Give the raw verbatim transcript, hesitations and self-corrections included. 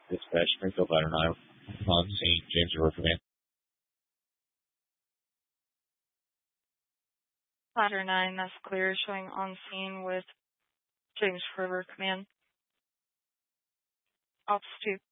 Dispatch Springfield Ladder nine on scene. James River Command. Ladder nine, that's clear, showing on scene with James River Command. Altitude